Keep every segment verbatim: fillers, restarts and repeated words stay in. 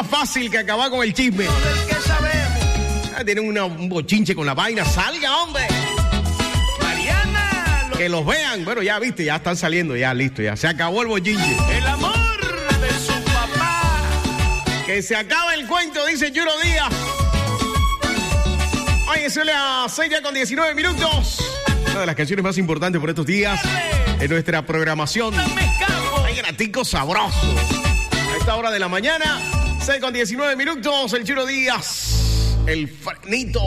más fácil que acabar con el chisme. ¿Qué sabemos? Ah, tienen una, un bochinche con la vaina. ¡Salga, hombre! Mariana. Lo... Que los vean. Bueno, ya viste, ya están saliendo, ya listo, ya se acabó el bochinche. El amor de su papá. Que se acabe el cuento, dice Yuro Díaz. Oye, son las seis ya con diecinueve minutos. Una de las canciones más importantes por estos días en nuestra programación. No me escapo. Hay gratico sabroso. A esta hora de la mañana, seis con diecinueve minutos, el Yuro Díaz. El frenito.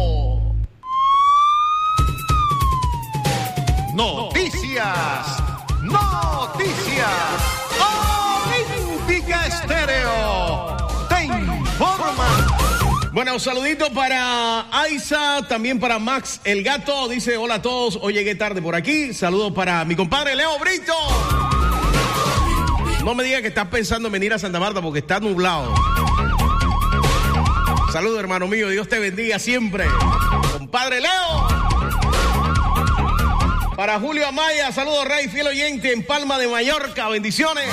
Noticias. Noticias. Olímpica Estéreo. Te informa. Bueno, saludito para Aiza, también para Max el Gato. Dice, hola a todos, hoy llegué tarde por aquí. Saludos para mi compadre Leo Brito. No me diga que estás pensando en venir a Santa Marta porque está nublado. Saludos, hermano mío, Dios te bendiga siempre. Compadre Leo. Para Julio Amaya, saludos Rey, fiel oyente en Palma de Mallorca, bendiciones.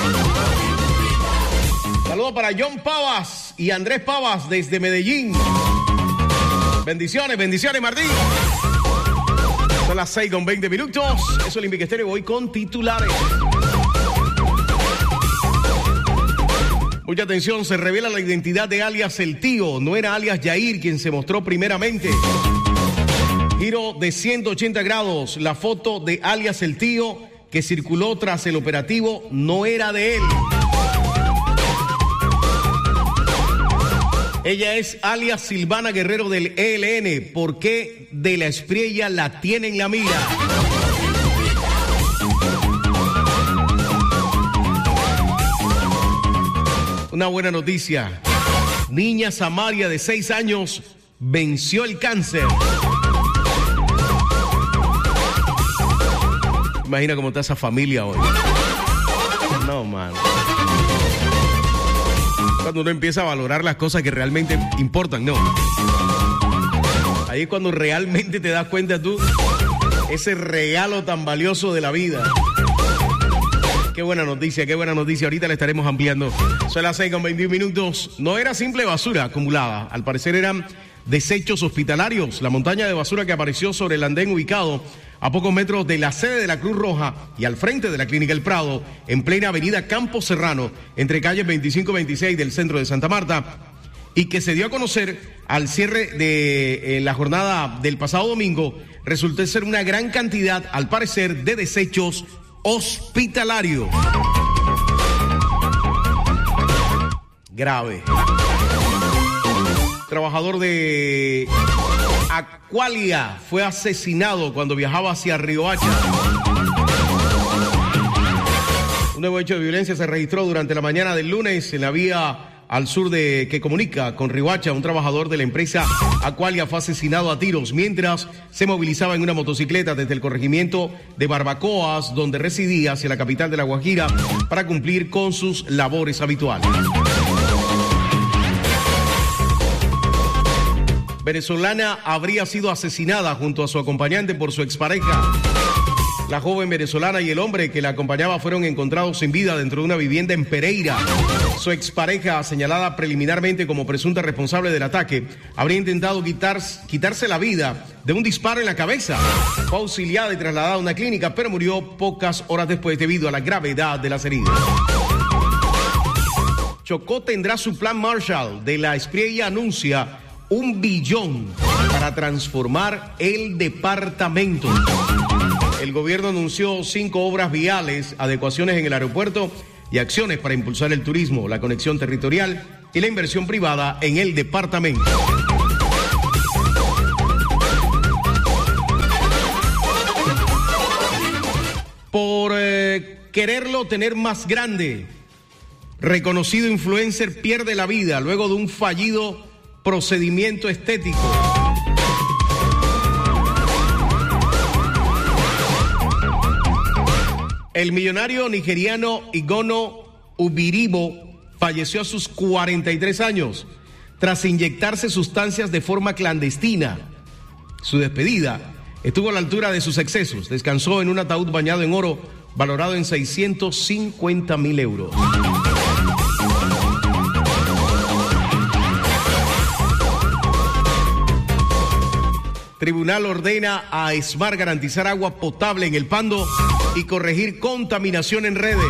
Saludos para John Pavas y Andrés Pavas desde Medellín. Bendiciones, bendiciones, Martín. Son las seis con veinte minutos. Eso es Olímpica Estéreo. Voy con titulares. Mucha atención, se revela la identidad de alias El Tío. No era alias Yair quien se mostró primeramente. Giro de ciento ochenta grados. La foto de alias El Tío que circuló tras el operativo no era de él. Ella es alias Silvana Guerrero del E L N. ¿Por qué de la Espriella la tiene en la mira? Una buena noticia. Niña Samaria de seis años venció el cáncer. Imagina cómo está esa familia hoy. No, mano. Cuando uno empieza a valorar las cosas que realmente importan, no. Ahí es cuando realmente te das cuenta tú ese regalo tan valioso de la vida. Qué buena noticia, qué buena noticia. Ahorita le estaremos ampliando. Son las seis con veintiún minutos. No era simple basura acumulada. Al parecer eran desechos hospitalarios. La montaña de basura que apareció sobre el andén ubicado a pocos metros de la sede de la Cruz Roja y al frente de la Clínica El Prado, en plena avenida Campo Serrano, entre calles veinticinco y veintiséis del centro de Santa Marta, y que se dio a conocer al cierre de eh, la jornada del pasado domingo, resultó ser una gran cantidad, al parecer, de desechos hospitalarios. Grave. Trabajador de Aqualia fue asesinado cuando viajaba hacia Riohacha. Un nuevo hecho de violencia se registró durante la mañana del lunes en la vía al sur de que comunica con Riohacha. Un trabajador de la empresa Aqualia fue asesinado a tiros mientras se movilizaba en una motocicleta desde el corregimiento de Barbacoas, donde residía, hacia la capital de La Guajira para cumplir con sus labores habituales. Venezolana habría sido asesinada junto a su acompañante por su expareja. La joven venezolana y el hombre que la acompañaba fueron encontrados sin vida dentro de una vivienda en Pereira. Su expareja, señalada preliminarmente como presunta responsable del ataque, habría intentado quitar, quitarse la vida de un disparo en la cabeza. Fue auxiliada y trasladada a una clínica, pero murió pocas horas después debido a la gravedad de las heridas. Chocó tendrá su plan Marshall. De la Espriella anuncia un billón para transformar el departamento. El gobierno anunció cinco obras viales, adecuaciones en el aeropuerto y acciones para impulsar el turismo, la conexión territorial y la inversión privada en el departamento. Por eh, quererlo tener más grande, reconocido influencer pierde la vida luego de un fallido procedimiento estético. El millonario nigeriano Igono Ubiribo falleció a sus cuarenta y tres años tras inyectarse sustancias de forma clandestina. Su despedida estuvo a la altura de sus excesos. Descansó en un ataúd bañado en oro valorado en seiscientos cincuenta mil euros. Tribunal ordena a ESMAR garantizar agua potable en El Pando y corregir contaminación en redes.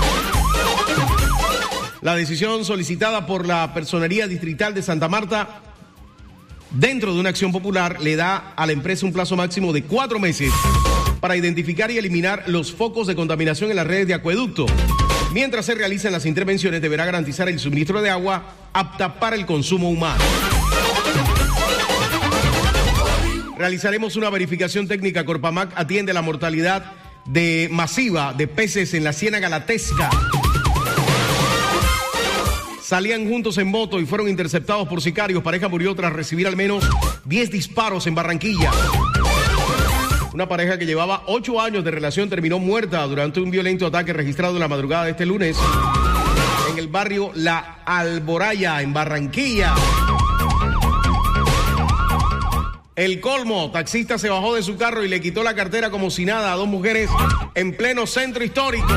La decisión solicitada por la Personería Distrital de Santa Marta, dentro de una acción popular, le da a la empresa un plazo máximo de cuatro meses para identificar y eliminar los focos de contaminación en las redes de acueducto. Mientras se realizan las intervenciones, deberá garantizar el suministro de agua apta para el consumo humano. Realizaremos una verificación técnica. Corpamac atiende la mortalidad de masiva de peces en la Ciénaga La Tesca. Salían juntos en moto y fueron interceptados por sicarios. Pareja murió tras recibir al menos diez disparos en Barranquilla. Una pareja que llevaba ocho años de relación terminó muerta durante un violento ataque registrado en la madrugada de este lunes en el barrio La Alboraya, en Barranquilla. El colmo, taxista se bajó de su carro y le quitó la cartera como si nada a dos mujeres en pleno centro histórico.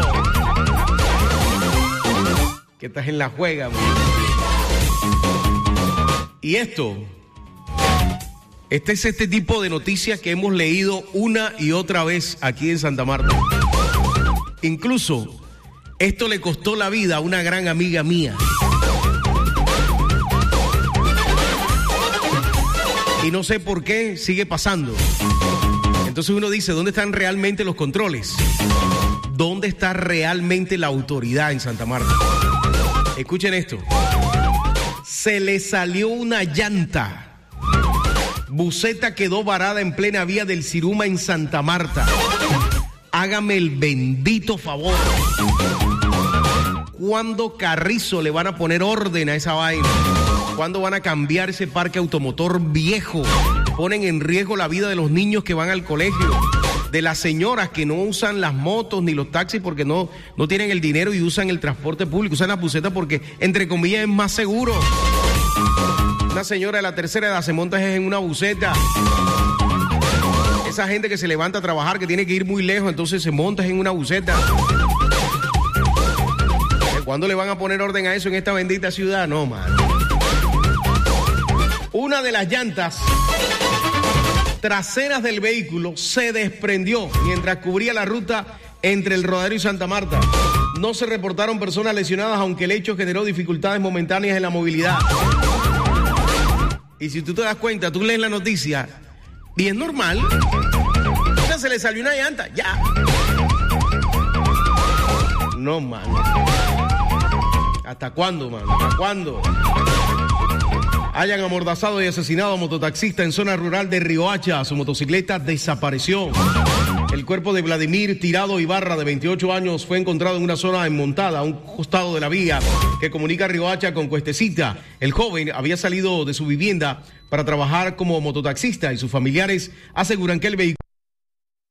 Que estás en la juega, man. Y esto, este es este tipo de noticias que hemos leído una y otra vez aquí en Santa Marta. Incluso, esto le costó la vida a una gran amiga mía. Y no sé por qué sigue pasando. Entonces uno dice, ¿dónde están realmente los controles? ¿Dónde está realmente la autoridad en Santa Marta? Escuchen esto. Se le salió una llanta. Buseta quedó varada en plena vía del Siruma en Santa Marta. Hágame el bendito favor. ¿Cuándo Carrizo le van a poner orden a esa vaina? ¿Cuándo van a cambiar ese parque automotor viejo? Ponen en riesgo la vida de los niños que van al colegio, de las señoras que no usan las motos ni los taxis porque no, no tienen el dinero y usan el transporte público, usan las busetas porque, entre comillas, es más seguro. Una señora de la tercera edad se monta en una buseta. Esa gente que se levanta a trabajar, que tiene que ir muy lejos, entonces se monta en una buseta. ¿Cuándo le van a poner orden a eso en esta bendita ciudad? No, man. Una de las llantas traseras del vehículo se desprendió mientras cubría la ruta entre el Rodadero y Santa Marta. No se reportaron personas lesionadas, aunque el hecho generó dificultades momentáneas en la movilidad. Y si tú te das cuenta, tú lees la noticia y es normal. O sea, se le salió una llanta, ya. No, man. ¿Hasta cuándo, man? ¿Hasta cuándo? Hayan amordazado y asesinado a mototaxista en zona rural de Riohacha. Su motocicleta desapareció. El cuerpo de Vladimir Tirado Ibarra, de veintiocho años, fue encontrado en una zona enmontada a un costado de la vía que comunica Riohacha con Cuestecita. El joven había salido de su vivienda para trabajar como mototaxista y sus familiares aseguran que el vehículo